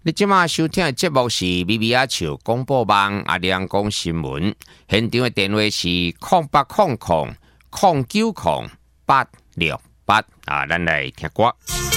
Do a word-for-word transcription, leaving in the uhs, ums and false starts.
你即马收听的节目是咪咪阿笑广播网阿亮讲新闻，现场的电话是空八空空空九空八六八啊，咱来听歌。